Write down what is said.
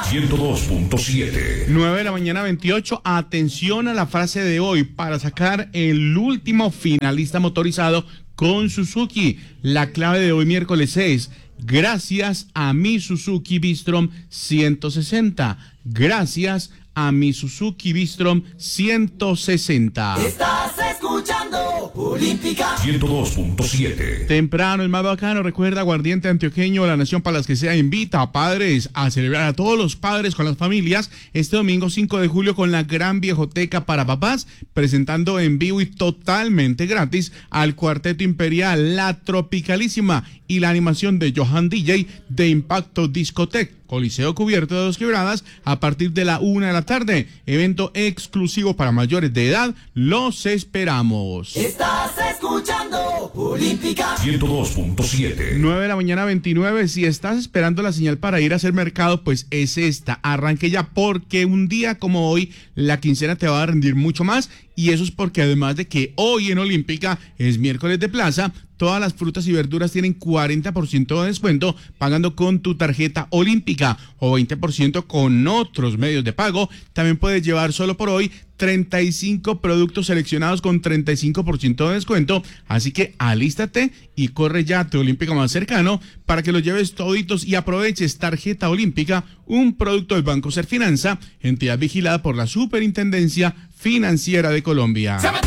102.7. 9 de la mañana 28. Atención a la frase de hoy para sacar el último finalista motorizado con Suzuki. La clave de hoy miércoles es: gracias a mi Suzuki Bistrom 160. Gracias a mi Suzuki Bistrom 160. Estás escuchando Olímpica 102.7. Temprano, el más bacano, recuerda, aguardiente antioqueño, la nación para las que sea, invita a padres a celebrar a todos los padres con las familias este domingo 5 de julio con la gran viejoteca para papás, presentando en vivo y totalmente gratis al Cuarteto Imperial, La Tropicalísima y la animación de Johan DJ de Impacto Discotech. Coliseo cubierto de Dos Quebradas a partir de la 1 de la tarde. Evento exclusivo para mayores de edad. Los esperamos. Estás escuchando Olímpica 102.7. 9 de la mañana 29. Si estás esperando la señal para ir a hacer mercado, pues es esta. Arranque ya, porque un día como hoy la quincena te va a rendir mucho más. Y eso es porque además de que hoy en Olímpica es miércoles de plaza, todas las frutas y verduras tienen 40% de descuento pagando con tu tarjeta Olímpica o 20% con otros medios de pago. También puedes llevar solo por hoy 35 productos seleccionados con 35% de descuento. Así que alístate y corre ya a tu Olímpica más cercano para que los lleves toditos y aproveches. Tarjeta Olímpica, un producto del Banco Serfinanza, entidad vigilada por la Superintendencia Financiera de Colombia.